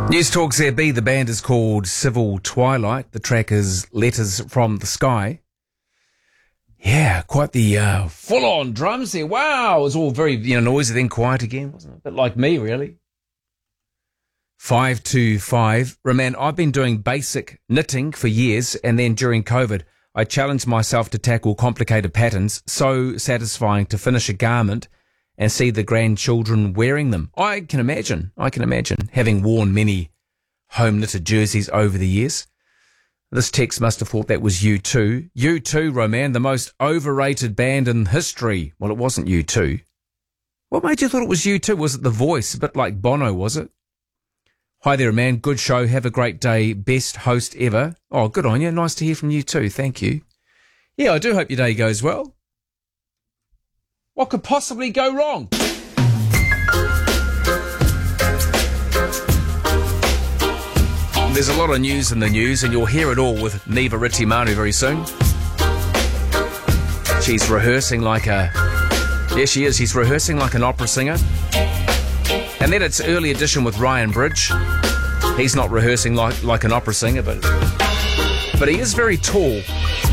News Talk ZB, the band is called Civil Twilight. The track is Letters from the Sky. Yeah, quite the full-on drums there. Wow, it was all very noisy, then quiet again. Wasn't it? A bit like me, really. 525. Roman, I've been doing basic knitting for years, and then during COVID, I challenged myself to tackle complicated patterns. So satisfying to finish a garment and see the grandchildren wearing them. I can imagine, having worn many home knitted jerseys over the years. This text must have thought that was U2. U2, Roman, the most overrated band in history. Well, it wasn't U2. What made you thought it was U2? Was it the voice? A bit like Bono, was it? Hi there, man. Good show. Have a great day. Best host ever. Oh, good on you. Nice to hear from you too. Thank you. Yeah, I do hope your day goes well. What could possibly go wrong? There's a lot of news in the news, and you'll hear it all with Neva Ritimanu very soon. She's rehearsing like a... There she is. She's rehearsing like an opera singer. And then it's Early Edition with Ryan Bridge. He's not rehearsing like an opera singer, but he is very tall.